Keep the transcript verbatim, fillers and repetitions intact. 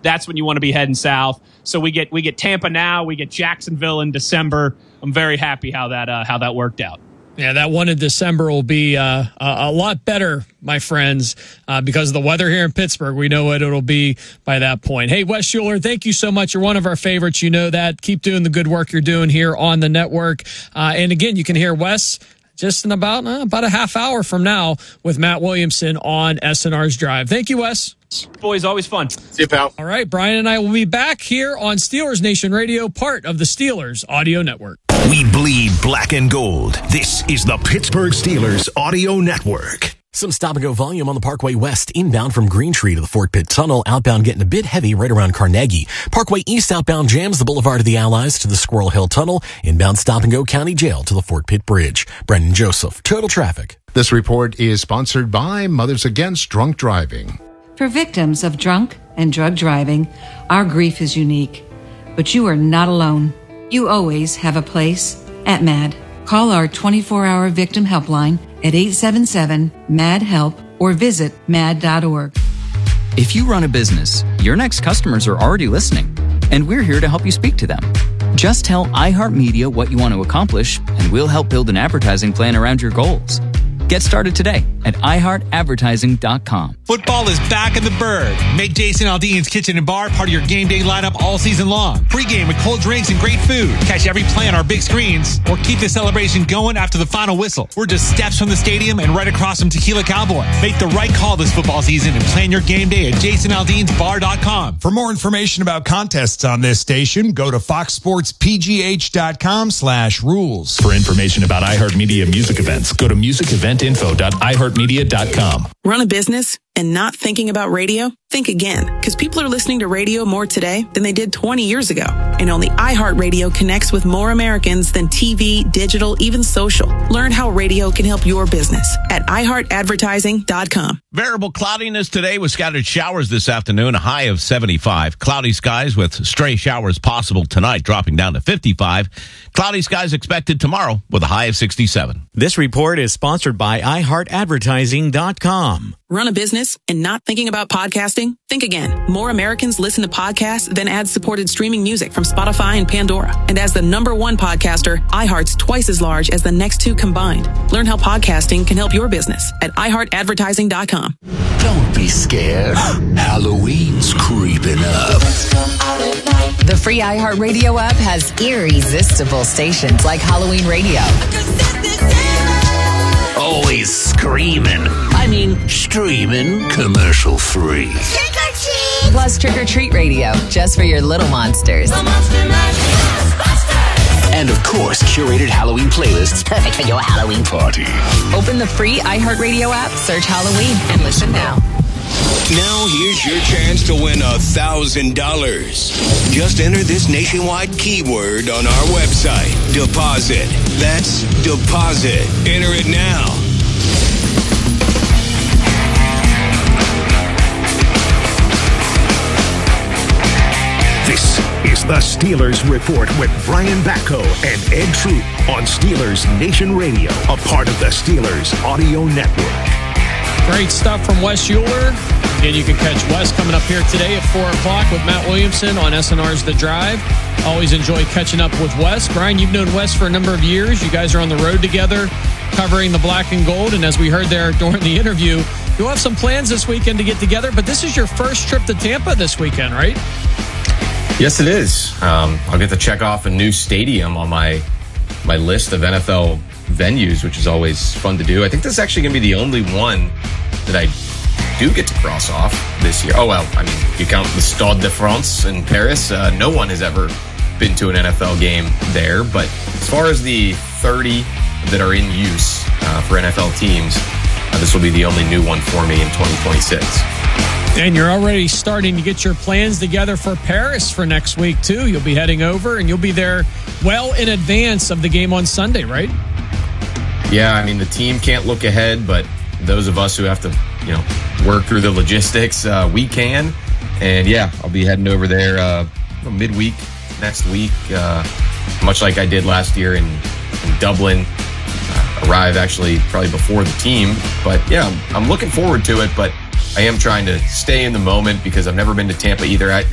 that's when you want to be heading south. So we get we get Tampa now, we get Jacksonville in December. I'm very happy how that uh, how that worked out. Yeah, that one in December will be uh, a, a lot better, my friends, uh, because of the weather here in Pittsburgh. We know what it'll be by that point. Hey, Wes Schuler, thank you so much. You're one of our favorites. You know that. Keep doing the good work you're doing here on the network. Uh, and again, you can hear Wes just in about uh, about a half hour from now with Matt Williamson on S N R's Drive. Thank you, Wes. Boys, always fun. See you, pal. All right, Brian and I will be back here on Steelers Nation Radio, part of the Steelers Audio Network. We bleed black and gold. This is the Pittsburgh Steelers Audio Network. Some stop-and-go volume on the Parkway West, inbound from Green Tree to the Fort Pitt Tunnel, outbound getting a bit heavy right around Carnegie. Parkway East outbound jams the Boulevard of the Allies to the Squirrel Hill Tunnel, inbound stop-and-go County Jail to the Fort Pitt Bridge. Brendan Joseph, Total Traffic. This report is sponsored by Mothers Against Drunk Driving. For victims of drunk and drug driving, our grief is unique, but you are not alone. You always have a place at M A D. Call our twenty-four hour victim helpline at eight seven seven, M A D, HELP or visit M A D dot org. If you run a business, your next customers are already listening, and we're here to help you speak to them. Just tell iHeartMedia what you want to accomplish, and we'll help build an advertising plan around your goals. Get started today at i heart advertising dot com. Football is back in the Bird. Make Jason Aldean's Kitchen and Bar part of your game day lineup all season long. Pre-game with cold drinks and great food. Catch every play on our big screens or keep the celebration going after the final whistle. We're just steps from the stadium and right across from Tequila Cowboy. Make the right call this football season and plan your game day at jason aldeans bar dot com. For more information about contests on this station, go to fox sports p g h dot com slash rules. For information about iHeartMedia music events, go to music event info dot i heart media dot com. Run a business and not thinking about radio? Think again, because people are listening to radio more today than they did twenty years ago. And only iHeartRadio connects with more Americans than T V, digital, even social. Learn how radio can help your business at i heart advertising dot com. Variable cloudiness today with scattered showers this afternoon, a high of seventy-five. Cloudy skies with stray showers possible tonight, dropping down to fifty-five. Cloudy skies expected tomorrow with a high of sixty-seven. This report is sponsored by i heart advertising dot com. Run a business and not thinking about podcasting? Think again. More Americans listen to podcasts than ad-supported streaming music from Spotify and Pandora. And as the number one podcaster, iHeart's twice as large as the next two combined. Learn how podcasting can help your business at i heart advertising dot com. Don't be scared. Halloween's creeping up. The free iHeartRadio app has irresistible stations like Halloween Radio. Always screaming. I mean, streaming commercial free. Trick or treat! Plus Trick or Treat Radio, just for your little monsters. And of course, curated Halloween playlists perfect for your Halloween party. Open the free iHeartRadio app, search Halloween, and listen now. Now here's your chance to win a thousand dollars. Just enter this nationwide keyword on our website. Deposit. That's deposit. Enter it now. This is the Steelers Report with Brian Batko and Ed Troop on Steelers Nation Radio, a part of the Steelers Audio Network. Great stuff from Wes Schuler. And you can catch Wes coming up here today at four o'clock with Matt Williamson on S N R's The Drive. Always enjoy catching up with Wes. Brian, you've known Wes for a number of years. You guys are on the road together covering the black and gold. And as we heard there during the interview, you'll have some plans this weekend to get together. But this is your first trip to Tampa this weekend, right? Yes, it is. Um, I'll get to check off a new stadium on my my list of N F L venues, which is always fun to do. I think this is actually going to be the only one that I do get to cross off this year. Oh, well, I mean, you count the Stade de France in Paris. Uh, no one has ever been to an N F L game there. But as far as the thirty that are in use uh, for N F L teams, uh, this will be the only new one for me in twenty twenty-six. And you're already starting to get your plans together for Paris for next week, too. You'll be heading over, and you'll be there well in advance of the game on Sunday, right? Yeah, I mean, the team can't look ahead, but those of us who have to, you know, work through the logistics, uh, we can. And, yeah, I'll be heading over there uh, midweek next week, uh, much like I did last year in, in Dublin. Uh, arrive actually probably before the team. But, yeah, I'm, I'm looking forward to it, but I am trying to stay in the moment because I've never been to Tampa either. I,